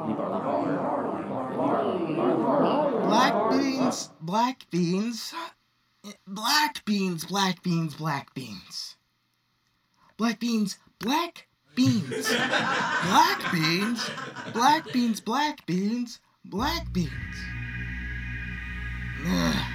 Black beans, black beans, black beans, black beans, black beans. Black beans, black beans. Black beans, black beans, black beans, black beans. Ugh.